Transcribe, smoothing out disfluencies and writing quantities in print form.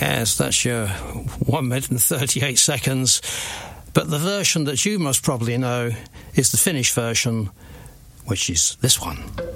Yes, that's your 1 minute and 38 seconds. But the version that you must probably know is the Finnish version, which is this one.